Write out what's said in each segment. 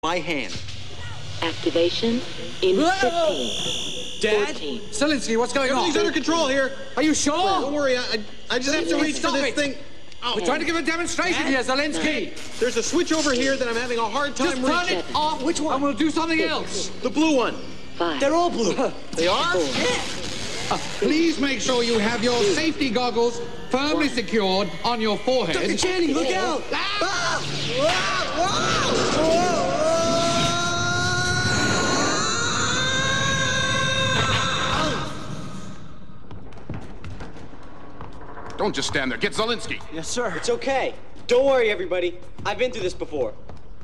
my hand. Activation in 15. Dad? 14. Zelinsky, what's going on? Everything's under control here. Are you sure? Don't worry, I just have to reach for this thing. We're trying to give a demonstration here, Zelinsky. There's a switch over here that I'm having a hard time Just turn reaching. it off. Which one? And we'll do something else. The blue one. 5. They're all blue. They are? Please make sure you have your safety goggles firmly secured on your forehead. Dr. Channing, look out! Don't just stand there. Get Zelinsky. Yes, sir. It's okay. Don't worry, everybody. I've been through this before.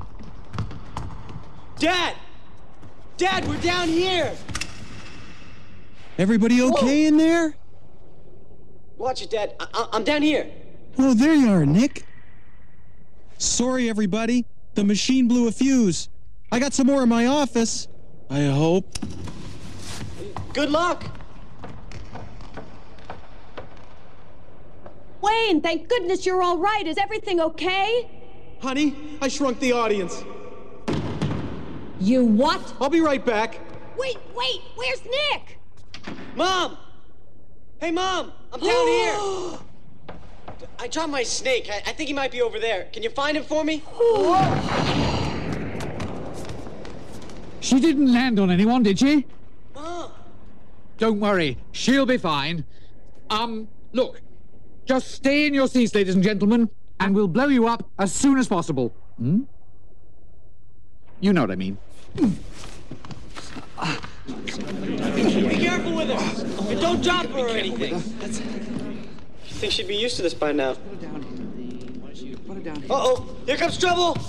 Dad! Dad, we're down here! Everybody okay in there? Watch it, Dad. I'm down here. Oh, there you are, Nick. Sorry, everybody. The machine blew a fuse. I got some more in my office. I hope. Good luck! Wayne, thank goodness you're all right. Is everything okay? Honey, I shrunk the audience. You what? I'll be right back. Wait, where's Nick? Mom! Hey, Mom! I'm down here! I dropped my snake. I think he might be over there. Can you find him for me? She didn't land on anyone, did she? Mom! Don't worry, she'll be fine. Look, just stay in your seats, ladies and gentlemen, and we'll blow you up as soon as possible. Hmm? You know what I mean. Be careful with her! And don't drop her or anything. You think she'd be used to this by now? Uh-oh! Here comes trouble!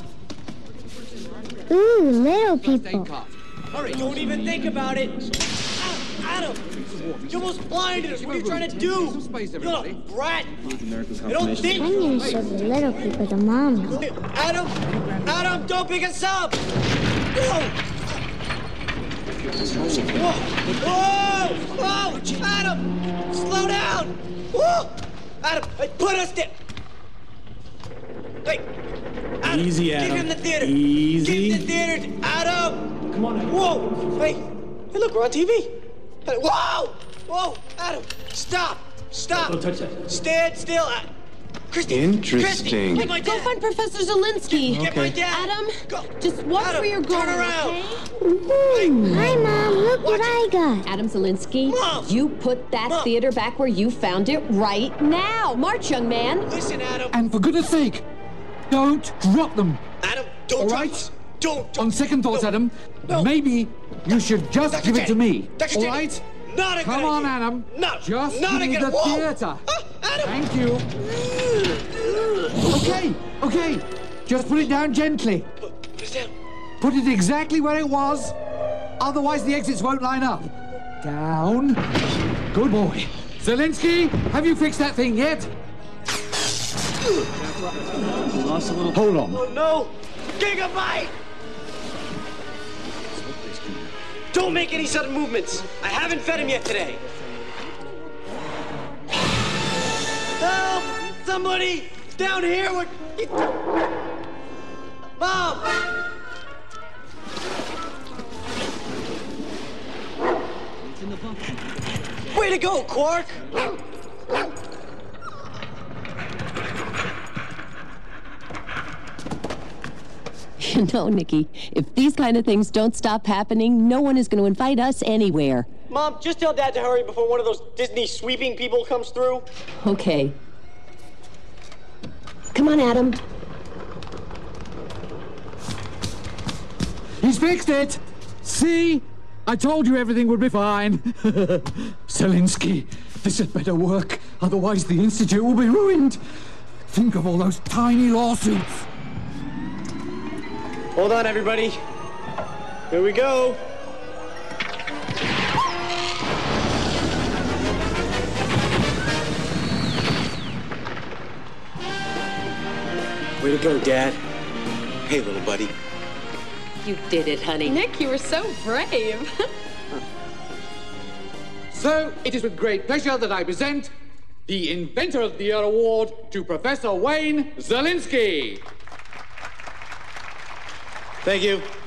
Ooh, little people. Hurry! Don't even think about it! Adam! You almost blinded us! What are you trying to do? You little brat! I don't think... I'm gonna show the little people the mom. Adam! Adam, don't pick us up! Whoa! Whoa! Whoa! Adam! Slow down! Whoa! Adam, put us down! Hey! Adam, Easy, Adam. Get in the theater! Easy. Get in the theater! Adam! Come on, Adam. Whoa! Hey! Hey, look, we're on TV! Hey, whoa! Whoa! Adam! Stop! Stop! Don't touch that. Stand still! Christy! Interesting. Christy, get my Go dad! find Professor Zelinsky. Get my dad! Adam, Go! just watch Adam, where you're going, turn around. okay? Hi, Mom. Look what I got. Adam Zelinsky, Mom! you put that Mom! theater back where you found it right now. March, young man. Listen, Adam! And for goodness sake, don't drop them. Adam, don't All drop right? us. Don't. On second thoughts, No. Adam, No. maybe you should just Dr. give it to Channing. me. Dr. All Channing. right? Not a good Come on, idea. Adam. No, Just not give a me good... the Whoa. theater. Adam! Thank you. Okay. Just put it down gently. Put us down. Put it exactly where it was. Otherwise, the exits won't line up. Down. Good boy. Zelinsky, have you fixed that thing yet? Hold on. Oh, no! Gigabyte! Don't make any sudden movements. I haven't fed him yet today. Help! Somebody! Down here! Mom! Way to go, Quark! You know, Nikki, if these kind of things don't stop happening, no one is going to invite us anywhere. Mom, just tell Dad to hurry before one of those Disney sweeping people comes through. Okay. Come on, Adam. He's fixed it. See? I told you everything would be fine. Zelinsky, this had better work. Otherwise, the Institute will be ruined. Think of all those tiny lawsuits. Hold on, everybody. Here we go. Way to go, Dad. Hey, little buddy. You did it, honey. Nick, you were so brave. So, it is with great pleasure that I present the Inventor of the Year Award to Professor Wayne Zelinsky. Thank you.